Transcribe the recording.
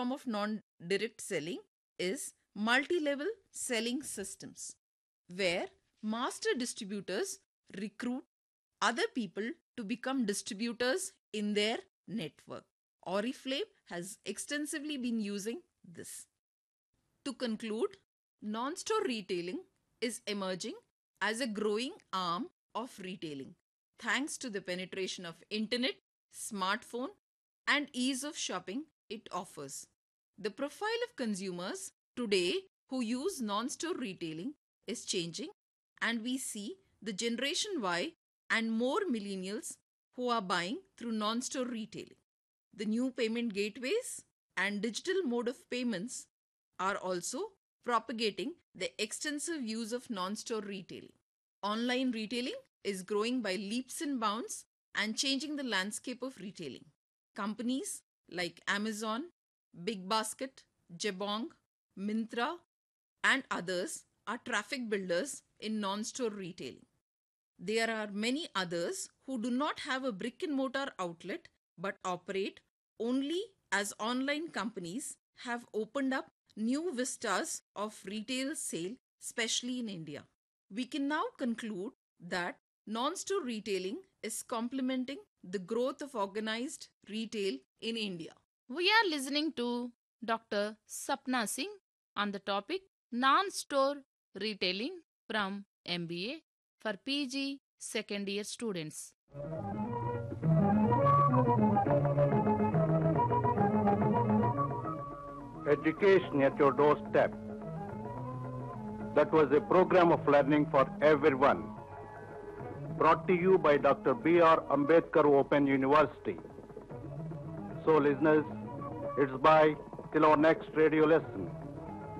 form of non-direct selling is multi-level selling systems, where master distributors recruit other people to become distributors in their network. Oriflame has extensively been using this. To conclude, non-store retailing is emerging as a growing arm of retailing thanks to the penetration of internet, smartphone, and ease of shopping it offers. The profile of consumers today who use non-store retailing is changing, and we see the Generation Y and more millennials who are buying through non-store retailing. The new payment gateways and digital mode of payments are also propagating the extensive use of non-store retailing. Online retailing is growing by leaps and bounds and changing the landscape of retailing. Companies like Amazon, Big Basket, Jabong, Myntra, and others are traffic builders in non-store retailing. There are many others who do not have a brick and mortar outlet but operate only as online companies have opened up new vistas of retail sale, especially in India. We can now conclude that non-store retailing is complementing the growth of organized retail in India. We are listening to Dr. Sapna Singh on the topic non-store retailing from MBA for PG second year students. Education at your doorstep. That was a program of learning for everyone. Brought to you by Dr. B.R. Ambedkar Open University. So listeners, it's bye till our next radio lesson.